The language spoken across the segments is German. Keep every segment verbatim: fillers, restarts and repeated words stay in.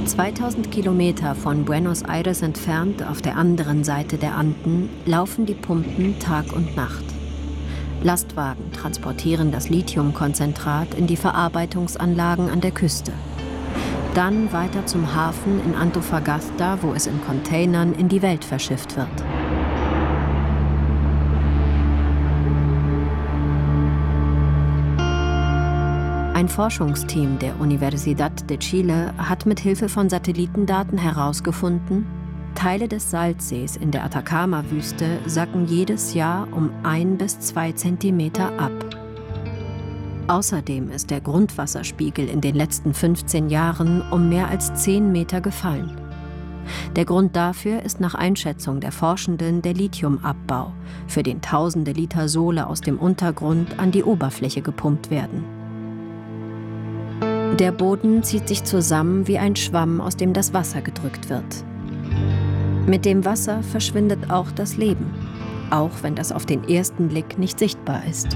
zweitausend Kilometer von Buenos Aires entfernt, auf der anderen Seite der Anden, laufen die Pumpen Tag und Nacht. Lastwagen transportieren das Lithiumkonzentrat in die Verarbeitungsanlagen an der Küste. Dann weiter zum Hafen in Antofagasta, wo es in Containern in die Welt verschifft wird. Ein Forschungsteam der Universidad de Chile hat mit Hilfe von Satellitendaten herausgefunden, Teile des Salzsees in der Atacama-Wüste sacken jedes Jahr um ein bis zwei Zentimeter ab. Außerdem ist der Grundwasserspiegel in den letzten fünfzehn Jahren um mehr als zehn Meter gefallen. Der Grund dafür ist nach Einschätzung der Forschenden der Lithiumabbau, für den tausende Liter Sohle aus dem Untergrund an die Oberfläche gepumpt werden. Der Boden zieht sich zusammen wie ein Schwamm, aus dem das Wasser gedrückt wird. Mit dem Wasser verschwindet auch das Leben, auch wenn das auf den ersten Blick nicht sichtbar ist.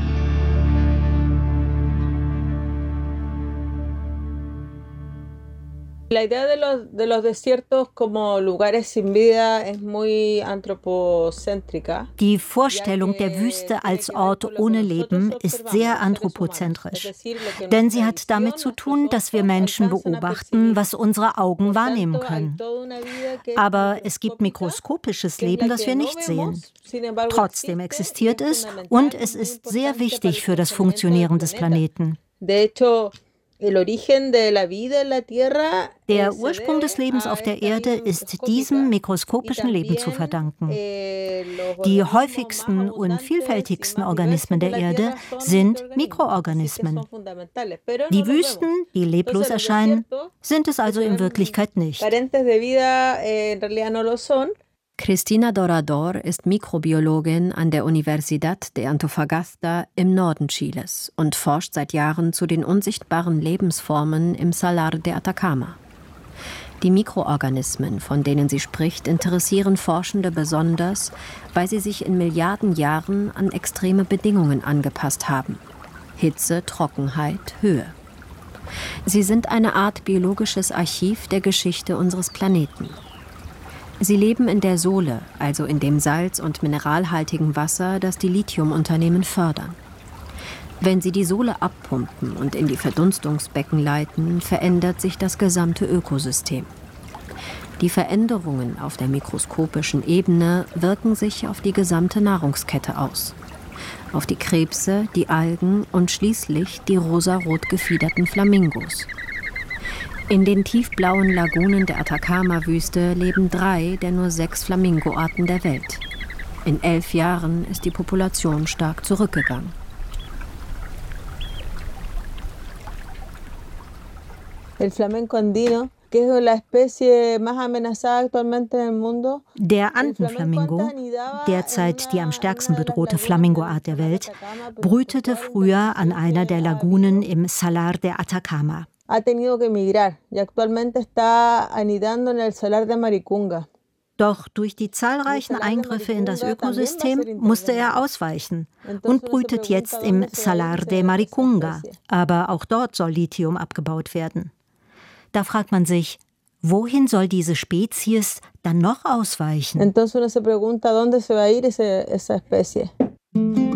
La idea de los, de los desiertos como lugares sin vida es muy antropocéntrica. Die Vorstellung der Wüste als Ort ohne Leben ist sehr anthropozentrisch. Denn sie hat damit zu tun, dass wir Menschen beobachten, was unsere Augen wahrnehmen können. Aber es gibt mikroskopisches Leben, das wir nicht sehen. Trotzdem existiert es und es ist sehr wichtig für das Funktionieren des Planeten. Der Ursprung des Lebens auf der Erde ist diesem mikroskopischen Leben zu verdanken. Die häufigsten und vielfältigsten Organismen der Erde sind Mikroorganismen. Die Wüsten, die leblos erscheinen, sind es also in Wirklichkeit nicht. Cristina Dorador ist Mikrobiologin an der Universidad de Antofagasta im Norden Chiles und forscht seit Jahren zu den unsichtbaren Lebensformen im Salar de Atacama. Die Mikroorganismen, von denen sie spricht, interessieren Forschende besonders, weil sie sich in Milliarden Jahren an extreme Bedingungen angepasst haben: Hitze, Trockenheit, Höhe. Sie sind eine Art biologisches Archiv der Geschichte unseres Planeten. Sie leben in der Sohle, also in dem salz- und mineralhaltigen Wasser, das die Lithiumunternehmen fördern. Wenn sie die Sohle abpumpen und in die Verdunstungsbecken leiten, verändert sich das gesamte Ökosystem. Die Veränderungen auf der mikroskopischen Ebene wirken sich auf die gesamte Nahrungskette aus. Auf die Krebse, die Algen und schließlich die rosarot gefiederten Flamingos. In den tiefblauen Lagunen der Atacama-Wüste leben drei der nur sechs Flamingoarten der Welt. In elf Jahren ist die Population stark zurückgegangen. El flamenco andino, que es la especie más amenazada actualmente en el mundo. Der Andenflamingo, derzeit die am stärksten bedrohte Flamingoart der Welt, brütete früher an einer der Lagunen im Salar de Atacama. Ha tenido que emigrar y actualmente está anidando en el Salar de Maricunga. Doch durch die zahlreichen Eingriffe in das Ökosystem musste er ausweichen und brütet jetzt im Salar de Maricunga. Aber auch dort soll Lithium abgebaut werden. Da fragt man sich, wohin soll diese Spezies dann noch ausweichen? Entonces uno se pregunta, ¿dónde se va a ir esa especie?